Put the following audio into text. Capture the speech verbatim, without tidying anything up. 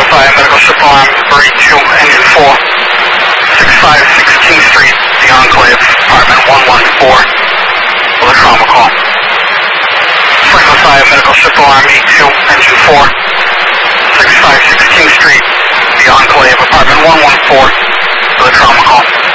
Fire Medical Ship Alarm, three two, Engine four, six five sixteenth Street, The Enclave, Apartment one one four, with a trauma call. Franklin Fire Medical Ship Alarm, eight two, Engine four, six five sixteenth Street, The Enclave, Apartment one one four, with a trauma call.